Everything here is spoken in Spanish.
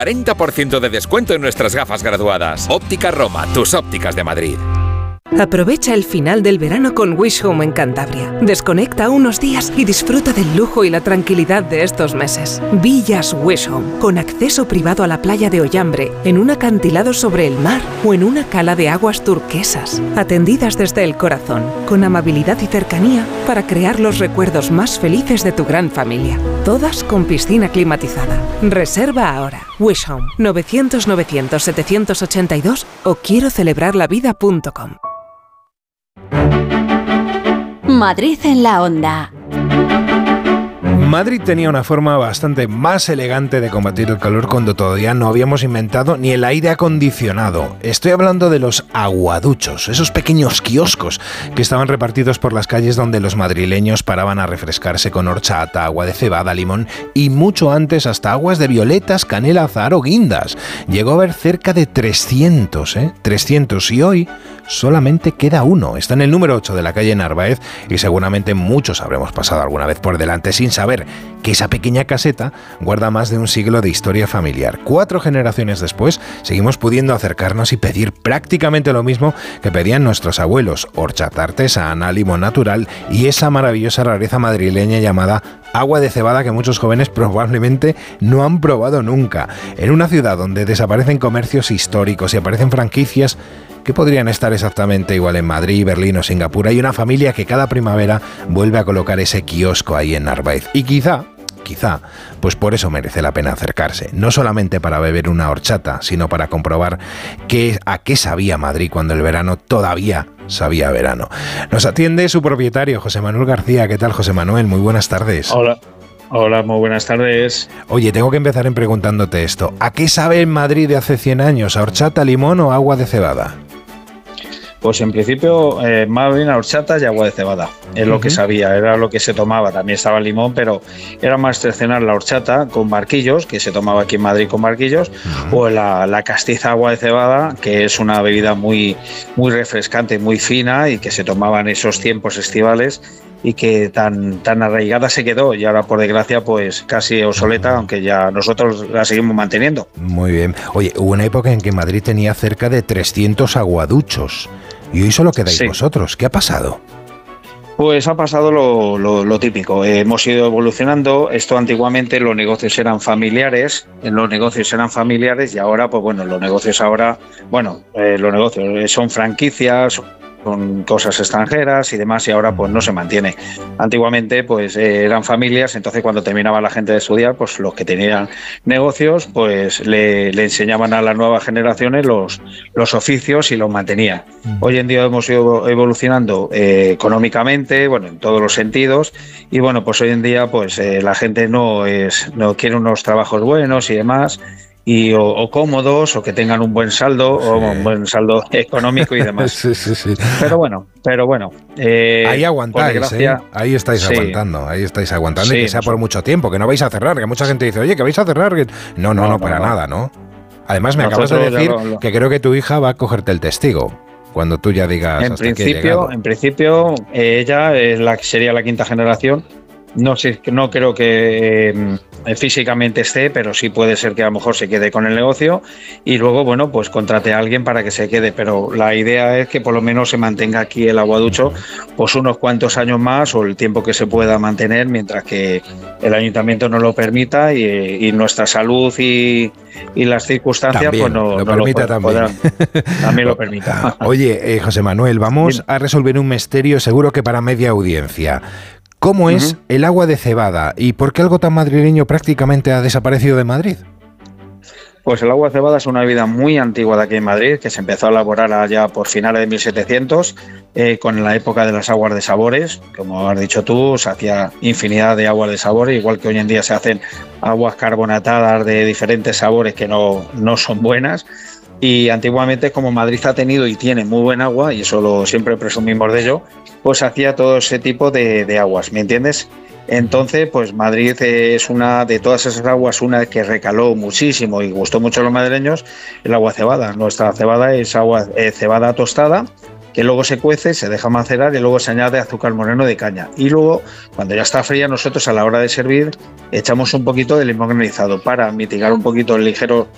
40% de descuento en nuestras gafas graduadas. Óptica Roma, tus ópticas de Madrid. Aprovecha el final del verano con Wish Home en Cantabria. Desconecta unos días y disfruta del lujo y la tranquilidad de estos meses. Villas Wish Home, con acceso privado a la playa de Ollambre, en un acantilado sobre el mar o en una cala de aguas turquesas. Atendidas desde el corazón, con amabilidad y cercanía para crear los recuerdos más felices de tu gran familia. Todas con piscina climatizada. Reserva ahora. Wish Home, 900-900-782 o quiero celebrarlavida.com. Madrid en la onda. Madrid tenía una forma bastante más elegante de combatir el calor cuando todavía no habíamos inventado ni el aire acondicionado. Estoy hablando de los aguaduchos, esos pequeños kioscos que estaban repartidos por las calles donde los madrileños paraban a refrescarse con horchata, agua de cebada, limón y mucho antes hasta aguas de violetas, canela, azahar o guindas. Llegó a haber cerca de 300, 300 y hoy solamente queda uno. Está en el número 8 de la calle Narváez y seguramente muchos habremos pasado alguna vez por delante sin saber que esa pequeña caseta guarda más de un siglo de historia familiar. 4 generaciones después seguimos pudiendo acercarnos y pedir prácticamente lo mismo que pedían nuestros abuelos: horchata artesana, limón natural y esa maravillosa rareza madrileña llamada agua de cebada que muchos jóvenes probablemente no han probado nunca. En una ciudad donde desaparecen comercios históricos y aparecen franquicias que podrían estar exactamente igual en Madrid, Berlín o Singapur, hay una familia que cada primavera vuelve a colocar ese kiosco ahí en Narváez. Y quizá, pues por eso merece la pena acercarse. No solamente para beber una horchata, sino para comprobar a qué sabía Madrid cuando el verano todavía sabía a verano. Nos atiende su propietario, José Manuel García. ¿Qué tal, José Manuel? Muy buenas tardes. Hola, muy buenas tardes. Oye, tengo que empezar preguntándote esto. ¿A qué sabe en Madrid de hace 100 años? ¿A horchata, limón o agua de cebada? Pues en principio más bien a horchata y agua de cebada, es lo que sabía, era lo que se tomaba. También estaba el limón, pero era más tradicional la horchata con barquillos, que se tomaba aquí en Madrid con barquillos, o la castiza agua de cebada, que es una bebida muy, muy refrescante, muy fina y que se tomaba en esos tiempos estivales y que tan arraigada se quedó y ahora por desgracia pues casi obsoleta, aunque ya nosotros la seguimos manteniendo. Muy bien. Oye, hubo una época en que Madrid tenía cerca de 300 aguaduchos y hoy solo quedáis vosotros. ¿Qué ha pasado? Pues ha pasado lo típico. Hemos ido evolucionando. Esto antiguamente los negocios eran familiares, y ahora pues bueno, los negocios son franquicias, con cosas extranjeras y demás, y ahora pues no se mantiene. Antiguamente pues eran familias, entonces cuando terminaba la gente de estudiar, pues los que tenían negocios pues le enseñaban a las nuevas generaciones los oficios y los mantenían. Hoy en día hemos ido evolucionando económicamente, bueno, en todos los sentidos, y bueno, pues hoy en día pues la gente no quiere unos trabajos buenos y demás, o cómodos, o que tengan un buen saldo, o un buen saldo económico y demás. Sí. Pero bueno. Ahí aguantáis, desgracia, ahí estáis aguantando, y que sea por mucho tiempo, que no vais a cerrar, que mucha gente dice, oye, que vais a cerrar. No, para nada, ¿no. Además, me acabas de decir que creo que tu hija va a cogerte el testigo cuando tú ya digas en principio, ella sería la quinta generación. No creo que físicamente esté, pero sí puede ser que a lo mejor se quede con el negocio y luego, bueno, pues contrate a alguien para que se quede, pero la idea es que por lo menos se mantenga aquí el aguaducho pues unos cuantos años más, o el tiempo que se pueda mantener, mientras que el ayuntamiento no lo permita y nuestra salud y las circunstancias también, pues no lo permita, también lo permita. Oye, José Manuel, vamos a resolver un misterio seguro que para media audiencia. ¿Cómo es el agua de cebada y por qué algo tan madrileño prácticamente ha desaparecido de Madrid? Pues el agua de cebada es una bebida muy antigua de aquí en Madrid, que se empezó a elaborar allá por finales de 1700, con la época de las aguas de sabores. Como has dicho tú, se hacía infinidad de aguas de sabores, igual que hoy en día se hacen aguas carbonatadas de diferentes sabores que no son buenas. Y antiguamente, como Madrid ha tenido y tiene muy buen agua, y eso siempre presumimos de ello, pues hacía todo ese tipo de aguas, ¿me entiendes? Entonces, pues Madrid es una de todas esas aguas, una que recaló muchísimo y gustó mucho a los madrileños, el agua cebada. Nuestra cebada es agua cebada tostada, que luego se cuece, se deja macerar y luego se añade azúcar moreno de caña. Y luego, cuando ya está fría, nosotros a la hora de servir echamos un poquito de limón granizado para mitigar un poquito el ligero